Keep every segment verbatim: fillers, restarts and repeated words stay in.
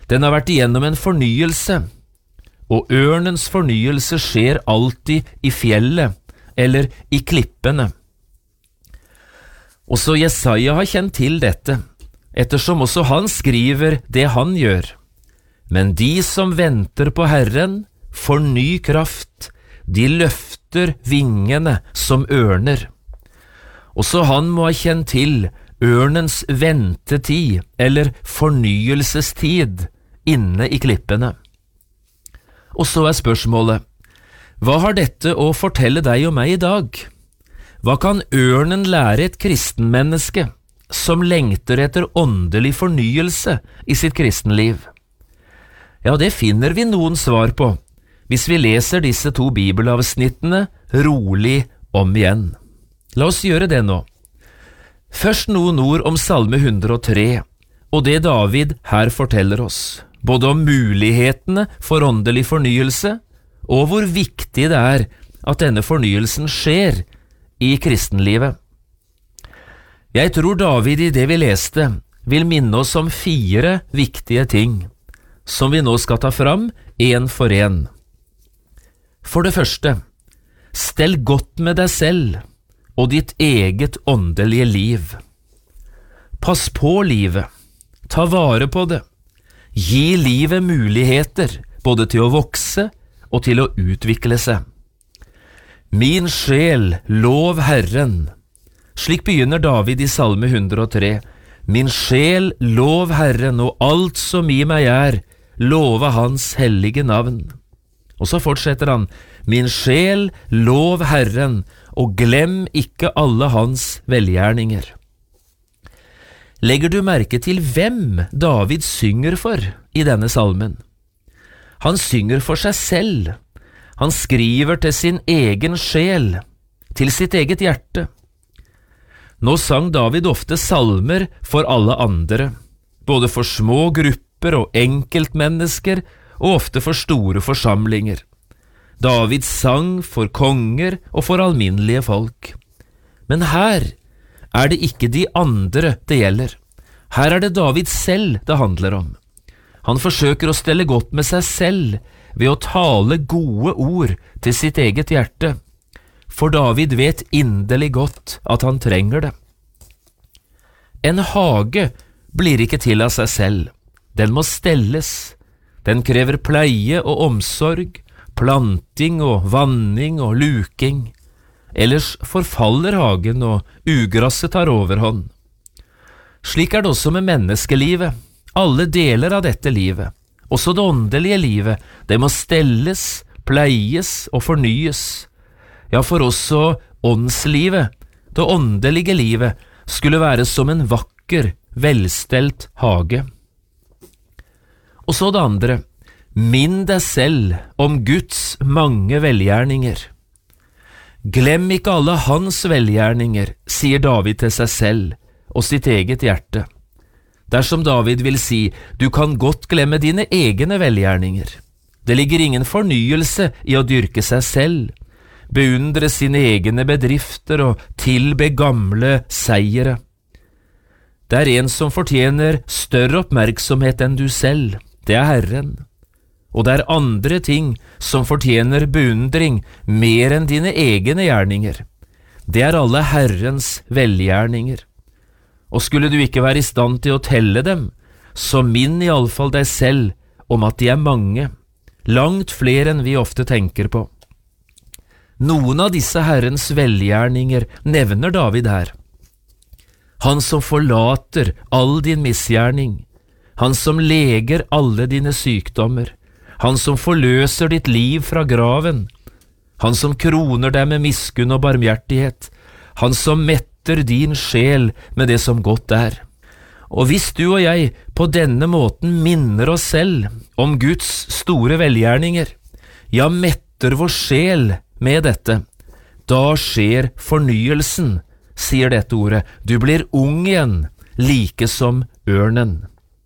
Den har vært igjennom en fornyelse, og ørnens fornyelse skjer alltid i fjellet, eller i klippene. Også Jesaja har kjent til dette, ettersom også han skriver det han gjør. Men de som venter på Herren får ny kraft, de løfter vingene som ørner. Også han må ha kjent til ørnens ventetid, eller fornyelsestid, inne i klippene. Og så er spørsmålet, hva har dette å fortelle deg og meg i dag? Hva kan ørnen lære et kristenmenneske som lengter etter åndelig fornyelse i sitt kristenliv? Ja, det finner vi noen svar på, hvis vi leser disse to bibelavsnittene rolig om igjen. La oss gjøre det nå. Først noen ord om Salme hundre og tre, og det David her forteller oss, både om mulighetene for åndelig fornyelse, og hvor viktig det er at denne fornyelsen skjer i kristenlivet. Jeg tror David i det vi leste vil minne oss om fire viktige ting, som vi nå skal ta fram en for en. For det første, stell godt med deg selv og ditt eget åndelige liv. Pass på livet, ta vare på det, gi livet muligheter både til å vokse og til å utvikle seg. Min sjel, lov Herren. Slik begynner David i Salme hundre og tre. Min sjel, lov Herren, og alt som i meg er, love hans hellige navn. Og så fortsetter han, min sjel, lov Herren, og glem ikke alle hans velgjerninger. Legger du merke til hvem David synger for i denne salmen? Han synger for seg selv. Han skriver til sin egen sjel, til sitt eget hjerte. Nå sang David ofte salmer for alle andre, både for små grupper og enkeltmennesker, og ofte for store forsamlinger. David sang for konger og for alminnelige folk. Men her er det ikke de andre det gjelder. Her er det David selv det handler om. Han forsøker å stelle godt med seg selv ved å tale gode ord til sitt eget hjerte, for David vet inderlig godt at han trenger det. En hage blir ikke til av seg selv. Den må stelles. Den krever pleie og omsorg, planting og vanning og luking. Ellers forfaller hagen og ugrasset tar overhånd. Slik er det også med menneskelivet. Alle deler av dette livet, også det åndelige livet, det må stelles, pleies og fornyes. Ja, for også åndslivet, det åndelige livet, skulle være som en vakker, velstelt hage. Og så det andre, minn deg selv om Guds mange velgjerninger. Glem ikke alle hans velgjerninger, sier David til seg selv og sitt eget hjerte. Dersom David vil si, du kan godt glemme dine egne velgjerninger. Det ligger ingen fornyelse i å dyrke seg selv, beundre sine egne bedrifter og tilbe gamle seiere. Det er en som fortjener større oppmerksomhet enn du selv, det er Herren. Og det er andre ting som fortjener beundring mer enn dine egne gjerninger. Det er alle Herrens velgjerninger. Og skulle du ikke være i stand til å telle dem, så minn i alle fall deg selv om at de er mange, langt flere enn vi ofte tenker på. Noen av disse Herrens velgjerninger nevner David her. Han som forlater all din misgjerning, han som leger alle dine sykdommer, han som forløser ditt liv fra graven, han som kroner deg med miskunn og barmhjertighet, han som metter din sjel med det som godt er. Og hvis du og jeg på denne måten minner oss selv om Guds store velgjerninger, ja, metter vår sjel med dette, da skjer fornyelsen, sier dette ordet. Du blir ung igjen, like som ørnen.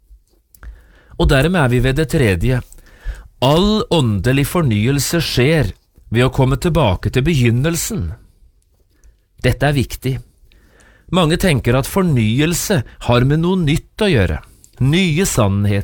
Og dermed er vi ved det tredje. All åndelig fornyelse skjer ved å komme tilbake til begynnelsen. Dette er viktig. Mange tenker at fornyelse har med noe nytt å gjøre. Nye sannheter,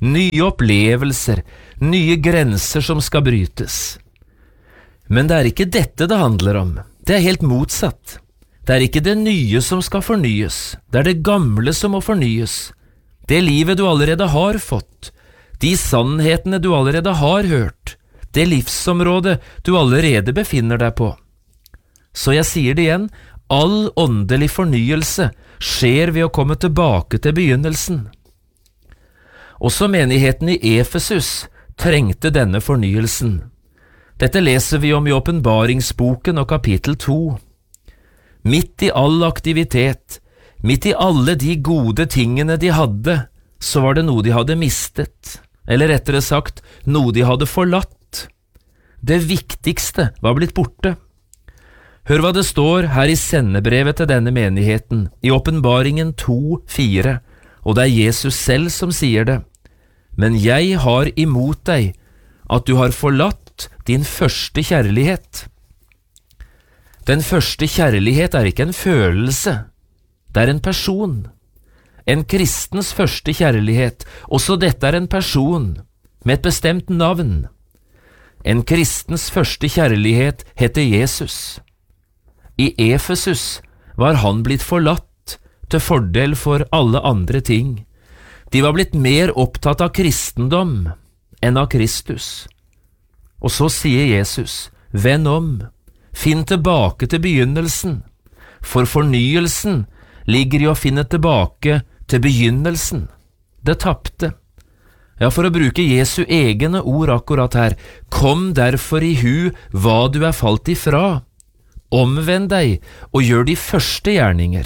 nye opplevelser, nye grenser som skal brytes. Men det er ikke dette det handler om, det er helt motsatt. Det er ikke det nye som skal fornyes, det er det gamle som må fornyes. Det livet du allerede har fått, de sannhetene du allerede har hørt, det livsområdet du allerede befinner deg på. Så jeg sier det igjen, all åndelig fornyelse skjer ved å komme tilbake til begynnelsen. Også menigheten i Efesus trengte denne fornyelsen. Dette leser vi om i Åpenbaringsboken og kapittel to. Midt i all aktivitet, midt i alle de gode tingene de hadde, så var det noe de hadde mistet, eller rettere sagt, noe de hadde forlatt. Det viktigste var blitt borte. Hør hva det står her i sendebrevet til denne menigheten, i Åpenbaringen to fire, og det er Jesus selv som sier det. Men jeg har imot deg at du har forlatt din første kjærlighet. Den første kjærlighet er ikke en følelse, det er en person. En kristens første kjærlighet, også dette er en person, med et bestemt navn. En kristens første kjærlighet heter Jesus. I Efesus var han blitt forlatt til fordel for alle andre ting. De var blitt mer opptatt av kristendom enn av Kristus. Og så sier Jesus, vend om, finn tilbake til begynnelsen, for fornyelsen ligger i å finne tilbake til begynnelsen, det tapte. Ja, for å bruke Jesu egne ord akkurat her, kom derfor i hu hva du er falt ifra, omvend deg og gjør de første gjerninger.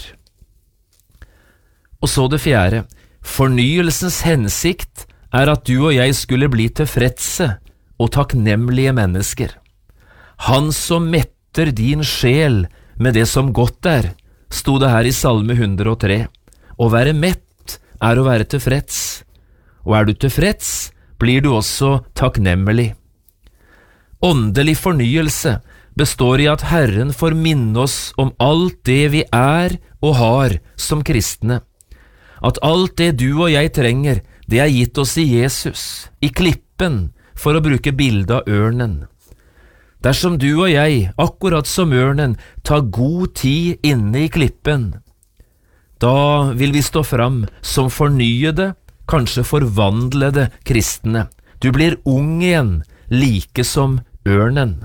Og så det fjerde, fornyelsens hensikt er at du og jeg skulle bli tilfredse og takknemlige mennesker. Han som metter din sjel med det som godt er, sto det her i Salme hundre og tre. Å være mett er å være tilfreds, og er du tilfreds, blir du også takknemlig. Åndelig fornyelse består i at Herren får minne oss om alt det vi er og har som kristne. At alt det du og jeg trenger, det er gitt oss i Jesus, i klippen, for å bruke bildet av ørnen. Dersom du og jeg, akkurat som ørnen, tar god tid inne i klippen, da vil vi stå fram som fornyede, kanskje forvandlede kristne. Du blir ung igjen, like som ørnen.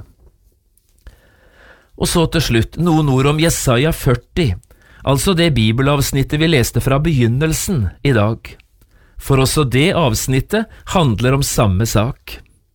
Og så til slutt, noen ord om Jesaja førti, altså det bibelavsnittet vi leste fra begynnelsen i dag. For også det avsnittet handler om samme sak.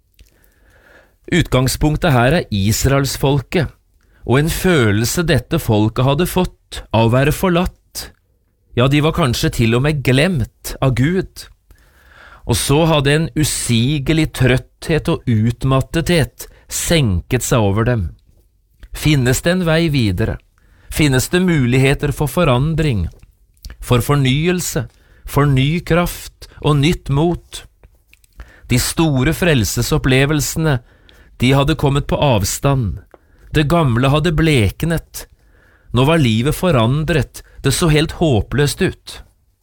Utgangspunktet her er Israelsfolket, og en følelse dette folket hadde fått av å være forlatt. Ja, de var kanskje til og med glemt av Gud. Og så hadde en usigelig trøtthet og utmattethet senket seg over dem. Finnes det en vei videre? Finnes det muligheter for forandring, for fornyelse, for ny kraft og nytt mot? De store frelsesopplevelsene, de hadde kommet på avstand. Det gamle hadde bleknet. Nå var livet forandret, det så helt håpløst ut.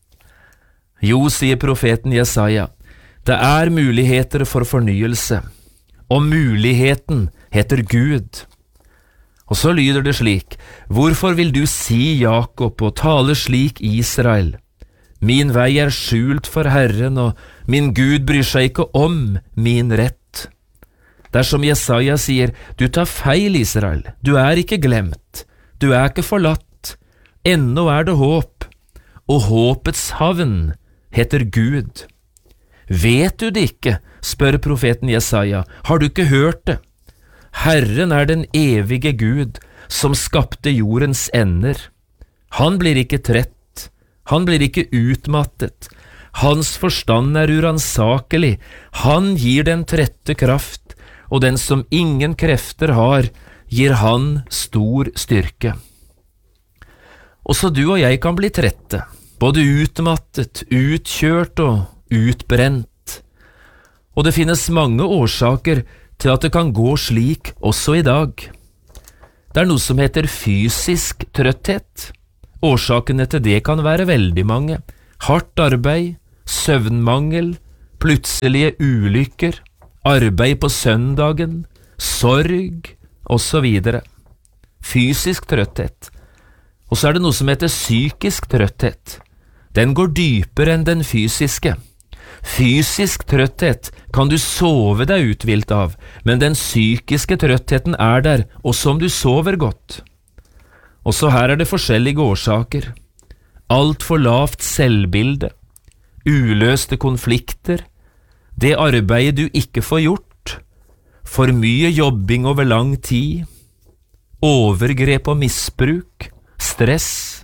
Jo, sier profeten Jesaja, det er muligheter for fornyelse, og muligheten heter Gud. Og så lyder det slik, hvorfor vil du si Jakob og tale slik Israel? Min vei er skjult for Herren, og min Gud bryr seg ikke om min rett. Dersom Jesaja sier, du tar feil Israel, du er ikke glemt, du er ikke forlatt, ennå er det håp, og håpets havn heter Gud. Vet du det ikke, spør profeten Jesaja, har du ikke hørt det? Herren er den evige Gud, som skapte jordens ender. Han blir ikke trett, han blir ikke utmattet, hans forstand er uransakelig, han gir den trette kraft, og den som ingen krefter har, gir han stor styrke. Også du og jeg kan bli trette, både utmattet, utkjørt og utbrent. Og det finnes mange årsaker til at det kan gå slik også i dag. Det er noe som heter fysisk trøtthet. Årsakene til det kan være veldig mange. Hardt arbeid, søvnmangel, plutselige ulykker, arbeid på søndagen, sorg og så videre. Fysisk trøtthet. Og så er det noe som heter psykisk trøtthet. Den går dypere enn den fysiske. Fysisk trøtthet kan du sove deg uthvilt av, men den psykiske trøttheten er der, også om du sover godt. Også her er det forskjellige årsaker. Alt for lavt selvbilde, uløste konflikter, det arbeidet du ikke får gjort, for mye jobbing over lang tid, overgrep og misbruk, stress,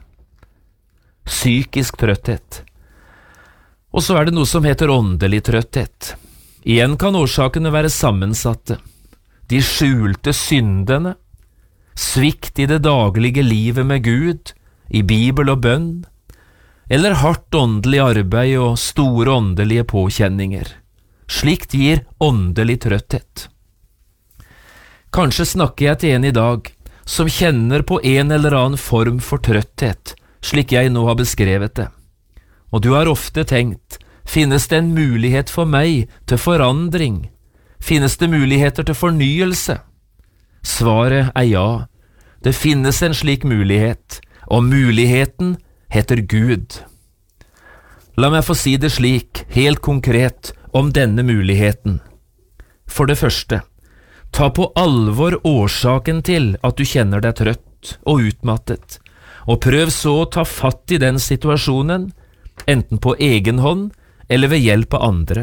psykisk trøtthet. Og så er det noe som heter åndelig trøtthet. Igjen kan årsakene være sammensatte. De skjulte syndene, svikt i det daglige livet med Gud, i Bibel og bønn, eller hardt åndelig arbeid og store åndelige påkjenninger. Slikt gir åndelig trøtthet. Kanskje snakker jeg til en i dag som kjenner på en eller annen form for trøtthet, slik jeg nå har beskrevet det. Og du har ofte tenkt, finnes det en mulighet for meg til forandring? Finnes det muligheter til fornyelse? Svaret er ja. Det finnes en slik mulighet, og muligheten heter Gud. La meg få si det slik, helt konkret, om denne muligheten. For det første, ta på alvor årsaken til at du kjenner deg trøtt og utmattet, og prøv så å ta fatt i den situasjonen, enten på egen hånd eller ved hjelp av andre.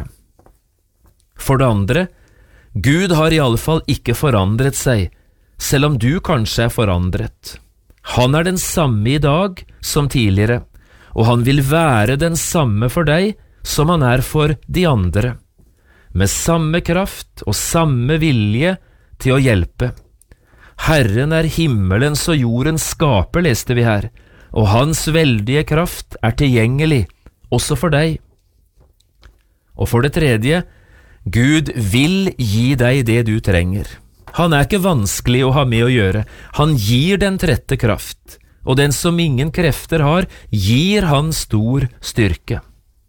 For det andre, Gud har i alle fall ikke forandret seg, selv om du kanskje er forandret. Han er den samme i dag som tidligere, og han vil være den samme for deg som han er for de andre, med samme kraft og samme vilje til å hjelpe. Herren er himmelens og jordens skaper, leste vi her, og hans veldige kraft er tilgjengelig, også for deg. Og for det tredje, Gud vil gi deg det du trenger. Han er ikke vanskelig å ha med å gjøre. Han gir den trette kraft, og den som ingen krefter har, gir han stor styrke.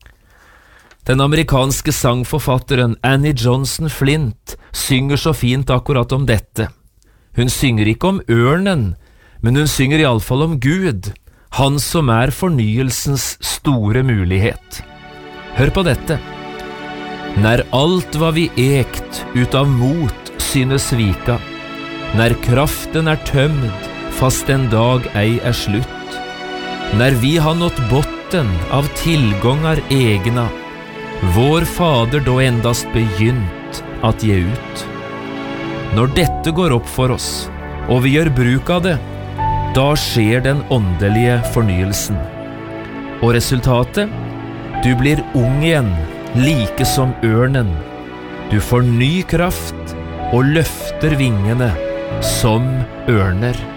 Den amerikanske sangforfatteren Annie Johnson Flint synger så fint akkurat om dette. Hun synger ikke om ørnen, men hun synger i alle fall om Gud, han som er fornyelsens store mulighet. Hør på dette. Når alt hva vi ekt ut av mot synes svika, når kraften er tømd, fast en dag ei er slutt, når vi har nått botten av tilgångar egna, vår Fader då endast begynt at ge ut. Når dette går opp for oss, og vi gjør bruk av det, da skjer den åndelige fornyelsen. Og resultatet? Du blir ung igjen, like som ørnen. Du får ny kraft og løfter vingene som ørner.